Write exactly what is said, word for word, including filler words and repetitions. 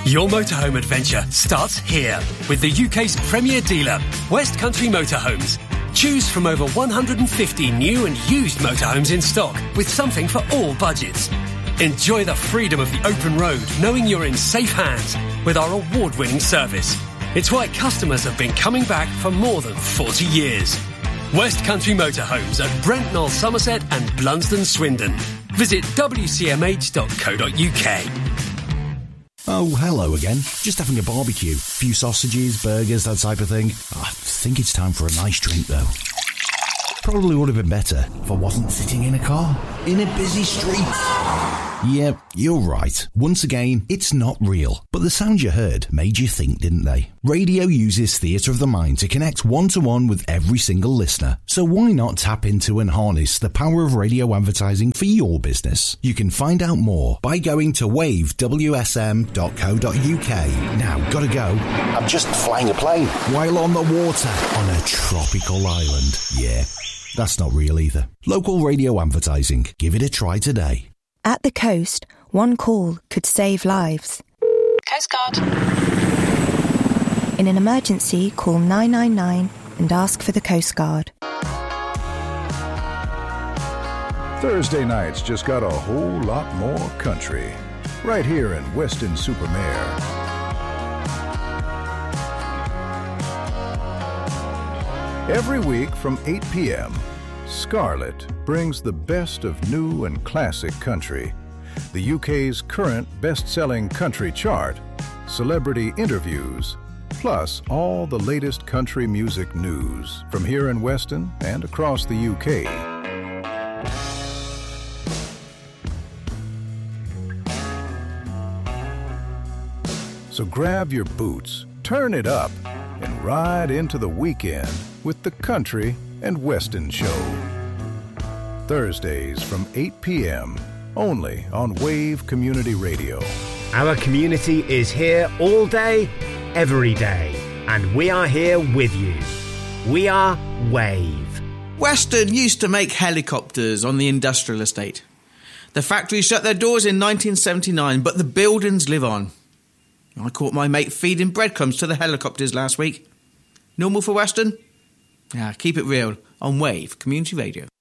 Your motorhome adventure starts here with the U K's premier dealer, West Country Motorhomes. Choose from over one hundred fifty new and used motorhomes in stock with something for all budgets. Enjoy the freedom of the open road, knowing you're in safe hands with our award-winning service. It's why customers have been coming back for more than forty years. West Country Motorhomes at Brent Knoll, Somerset and Blunsdon, Swindon. Visit w c m h dot co dot u k. Oh, hello again. Just having a barbecue. Few sausages, burgers, that type of thing. I think it's time for a nice drink, though. Probably would have been better if I wasn't sitting in a car, in a busy street. Yeah, you're right. Once again, it's not real. But the sounds you heard made you think, didn't they? Radio uses theatre of the mind to connect one-to-one with every single listener. So why not tap into and harness the power of radio advertising for your business? You can find out more by going to wave w s m dot co dot u k. Now, gotta go. I'm just flying a plane. While on the water on a tropical island. Yeah, that's not real either. Local radio advertising. Give it a try today. At the coast, one call could save lives. Coast Guard. In an emergency, call nine nine nine and ask for the Coast Guard. Thursday nights just got a whole lot more country. Right here in Weston-super-Mare. Every week from eight p.m., Scarlet brings the best of new and classic country, the U K's current best-selling country chart, celebrity interviews, plus all the latest country music news from here in Weston and across the U K. So grab your boots, turn it up, and ride into the weekend with the Country and Weston Show. Thursdays from eight p.m. only on Wave Community Radio. Our community is here all day, every day, and we are here with you. We are Wave. Weston used to make helicopters on the industrial estate. The factory shut their doors in nineteen seventy-nine, but the buildings live on. I caught my mate feeding breadcrumbs to the helicopters last week. Normal for Weston? Yeah, keep it real on Wave Community Radio.